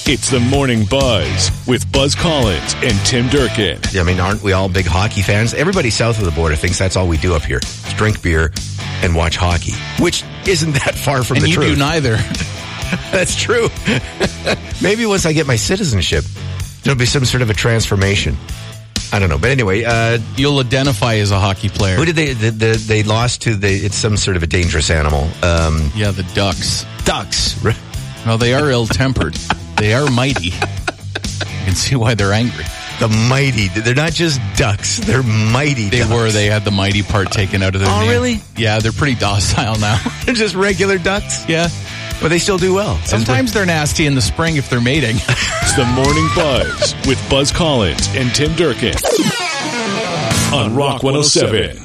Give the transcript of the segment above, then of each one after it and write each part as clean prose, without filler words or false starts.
It's the Morning Buzz with Buzz Collins and Tim Durkin. I mean, aren't we all big hockey fans? Everybody south of the border thinks that's all we do up here. Is drink beer and watch hockey, which isn't that far from the truth. And you do neither. That's true. Maybe once I get my citizenship, there'll be some sort of a transformation. I don't know. But anyway. You'll identify as a hockey player. Who did they lost to? It's some sort of a dangerous animal. Yeah, the Ducks. Ducks. No, they are ill-tempered. They are mighty. You can see why they're angry. The mighty. They're not just ducks. They're mighty They ducks. were. They had the mighty part taken out of their name. Oh, really? Yeah, they're pretty docile now. They're just regular ducks? Yeah. But they still do well. Sometimes they're nasty in the spring if they're mating. It's the Morning Buzz with Buzz Collins and Tim Durkin on Rock 107.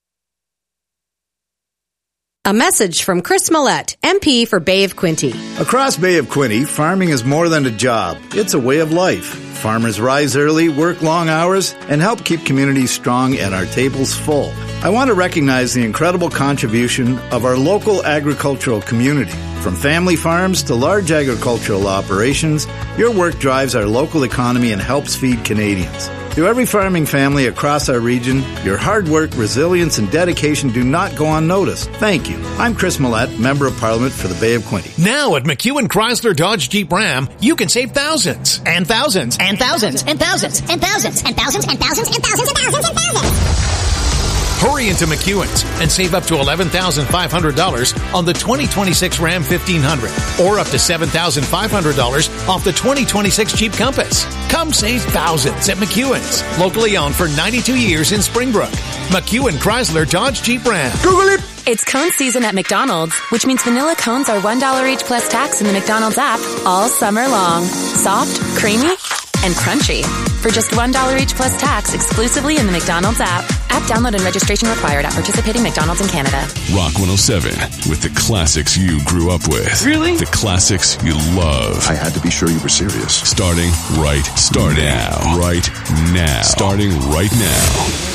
A message from Chris Millette, MP for Bay of Quinte. Across Bay of Quinte, farming is more than a job. It's a way of life. Farmers rise early, work long hours, and help keep communities strong and our tables full. I want to recognize the incredible contribution of our local agricultural community. From family farms to large agricultural operations, your work drives our local economy and helps feed Canadians. To every farming family across our region, your hard work, resilience, and dedication do not go unnoticed. Thank you. I'm Chris Millette, Member of Parliament for the Bay of Quinte. Now at McEwen Chrysler Dodge Jeep Ram, you can save thousands and thousands and thousands and thousands and thousands and thousands and thousands and thousands and thousands and thousands. Hurry into McEwen's and save up to $11,500 on the 2026 Ram 1500 or up to $7,500 off the 2026 Jeep Compass. Come save thousands at McEwen's, locally owned for 92 years in Springbrook. McEwen Chrysler Dodge Jeep Ram. Google it! It's cone season at McDonald's, which means vanilla cones are $1 each plus tax in the McDonald's app all summer long. Soft, creamy, and crunchy. For just $1 each plus tax exclusively in the McDonald's app. App download and registration required at participating McDonald's in Canada. Rock 107 with the classics you grew up with. Really? The classics you love. I had to be sure you were serious. Starting right now. Starting right now.